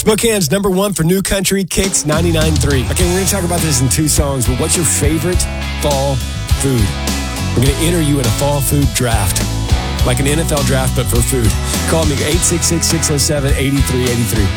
Spokana's number one for new country, Kicks 99.3. Okay, we're going to talk about this in 2 songs, but what's your favorite fall food? We're going to enter you in a fall food draft, like an NFL draft, but for food. Call me 866-607-8383.